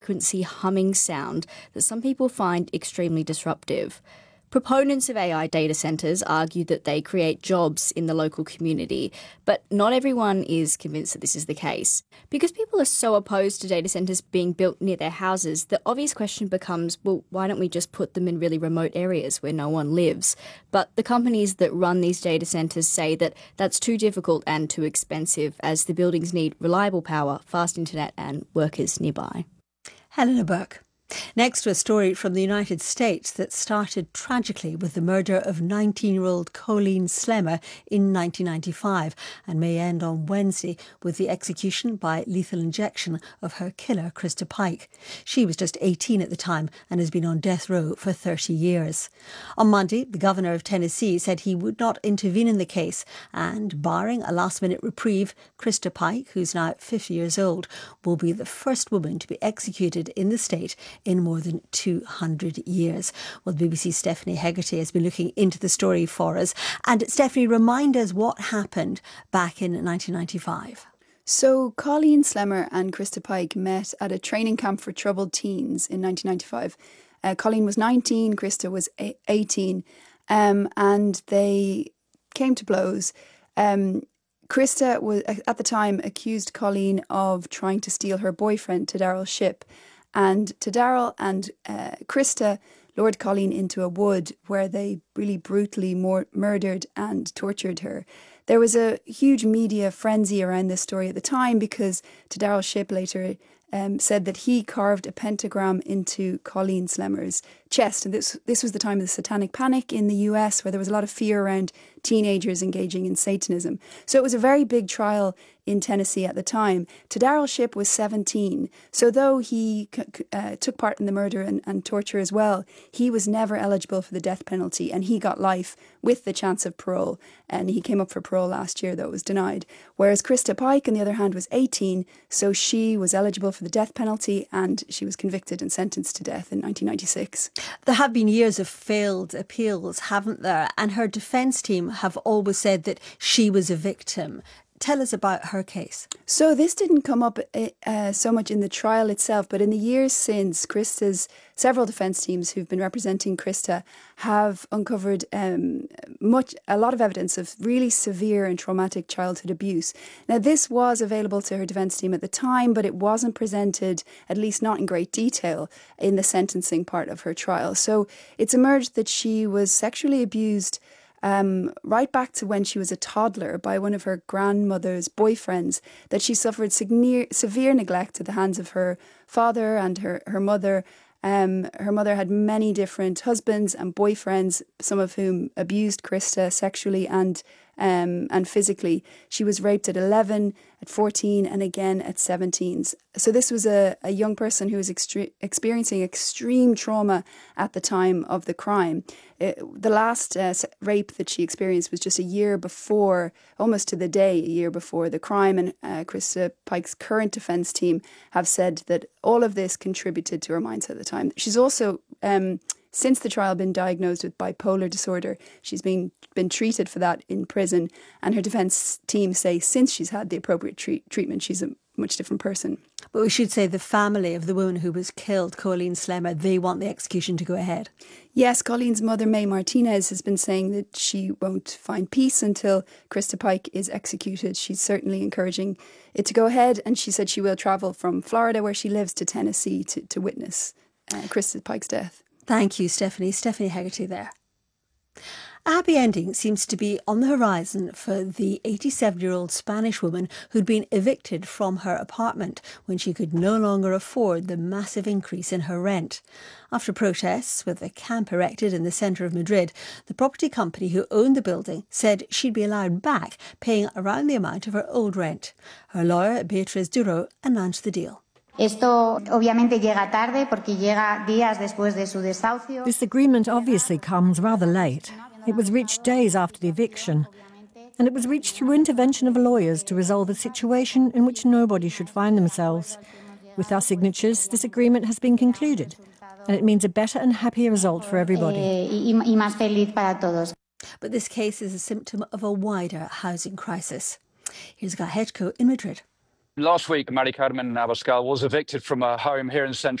high-frequency humming sound that some people find extremely disruptive. Proponents of AI data centres argue that they create jobs in the local community, but not everyone is convinced that this is the case. Because people are so opposed to data centres being built near their houses, the obvious question becomes, well, why don't we just put them in really remote areas where no one lives? But the companies that run these data centres say that that's too difficult and too expensive, as the buildings need reliable power, fast internet and workers nearby. Helena Burke. Next to a story from the United States that started tragically with the murder of 19-year-old Colleen Slemmer in 1995 and may end on Wednesday with the execution by lethal injection of her killer, Krista Pike. She was just 18 at the time and has been on death row for 30 years. On Monday, the governor of Tennessee said he would not intervene in the case and, barring a last-minute reprieve, Krista Pike, who's now 50 years old, will be the first woman to be executed in the state in more than 200 years. Well, the BBC's Stephanie Hegarty has been looking into the story for us. And Stephanie, remind us what happened back in 1995. So Colleen Slemmer and Krista Pike met at a training camp for troubled teens in 1995. Colleen was 19, Krista was 18, and they came to blows. Krista was, at the time, accused Colleen of trying to steal her boyfriend, Tadaryl Shipp. And Tadaryl and Krista lured Colleen into a wood where they really brutally murdered and tortured her. There was a huge media frenzy around this story at the time because Tadaryl Shipp later said that he carved a pentagram into Colleen Slemmer's chest. And this was the time of the Satanic Panic in the US, where there was a lot of fear around teenagers engaging in Satanism. So it was a very big trial in Tennessee at the time. Tadaryl Shipp was 17. So though he took part in the murder and torture as well, he was never eligible for the death penalty, and he got life with the chance of parole. And he came up for parole last year, though it was denied. Whereas Krista Pike, on the other hand, was 18, so she was eligible for the death penalty, and she was convicted and sentenced to death in 1996. There have been years of failed appeals, haven't there? And her defence team have always said that she was a victim. Tell us about her case. So this didn't come up so much in the trial itself, but in the years since, Krista's several defence teams who've been representing Krista have uncovered a lot of evidence of really severe and traumatic childhood abuse. Now, this was available to her defence team at the time, but it wasn't presented, at least not in great detail, in the sentencing part of her trial. So it's emerged that she was sexually abused right back to when she was a toddler by one of her grandmother's boyfriends, that she suffered severe neglect at the hands of her father and her mother. Her mother had many different husbands and boyfriends, some of whom abused Krista sexually and physically. She was raped at 11, at 14, and again at 17. So this was a young person who was experiencing extreme trauma at the time of the crime. The last rape that she experienced was just a year before, almost to the day, a year before the crime. And Krista Pike's current defence team have said that all of this contributed to her mindset at the time. She's also, since the trial, been diagnosed with bipolar disorder. She's been treated for that in prison. And her defence team say since she's had the appropriate treatment, she's a much different person. But we should say the family of the woman who was killed, Colleen Slemmer, they want the execution to go ahead. Yes, Colleen's mother, May Martinez, has been saying that she won't find peace until Krista Pike is executed. She's certainly encouraging it to go ahead, and she said she will travel from Florida, where she lives, to Tennessee to witness Krista Pike's death. Thank you, Stephanie. Stephanie Hegarty there. A happy ending seems to be on the horizon for the 87-year-old Spanish woman who'd been evicted from her apartment when she could no longer afford the massive increase in her rent. After protests with a camp erected in the centre of Madrid, the property company who owned the building said she'd be allowed back, paying around the amount of her old rent. Her lawyer, Beatriz Duro, announced the deal. This agreement obviously comes rather late. It was reached days after the eviction, and it was reached through intervention of lawyers to resolve a situation in which nobody should find themselves. With our signatures, this agreement has been concluded, and it means a better and happier result for everybody. But this case is a symptom of a wider housing crisis. Here's Guy Hedgecoe in Madrid. Last week, Mari Carmen Abascal was evicted from her home here in central